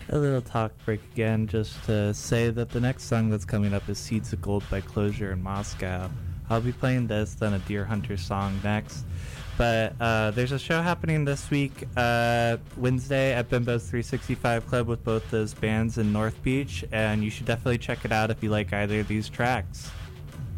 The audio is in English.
A little talk break again, just to say that the next song that's coming up is Seeds of Gold by Closure in Moscow. I'll be playing this, then a Deer Hunter song next. But there's a show happening this week, Wednesday, at Bimbo's 365 Club with both those bands in North Beach, and you should definitely check it out if you like either of these tracks.